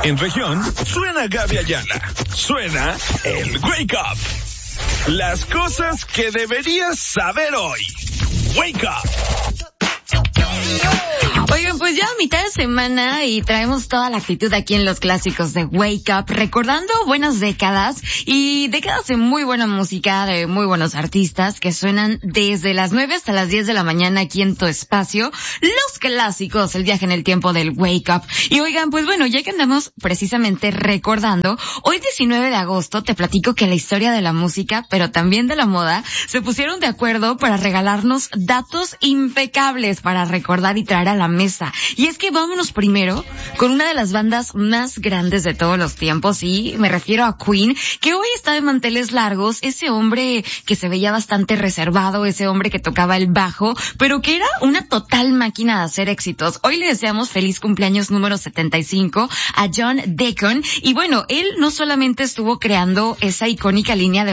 En región, suena Gaby Ayala. Suena el Wake Up. Las cosas que deberías saber hoy. Wake Up. Oigan, pues ya a mitad de semana y traemos toda la actitud aquí en los clásicos de Wake Up, recordando buenas décadas y décadas de muy buena música, de muy buenos artistas que suenan desde las 9 hasta las 10 de la mañana aquí en tu espacio, los clásicos, el viaje en el tiempo del Wake Up. Y oigan, pues bueno, ya que andamos precisamente recordando, hoy 19 de agosto te platico que la historia de la música, pero también de la moda, se pusieron de acuerdo para regalarnos datos impecables para recordar y traer a la mesa. Y es que vámonos primero con una de las bandas más grandes de todos los tiempos, y me refiero a Queen, que hoy está de manteles largos, ese hombre que se veía bastante reservado, ese hombre que tocaba el bajo, pero que era una total máquina de hacer éxitos. Hoy le deseamos feliz cumpleaños número 75 a John Deacon, y bueno, él no solamente estuvo creando esa icónica línea de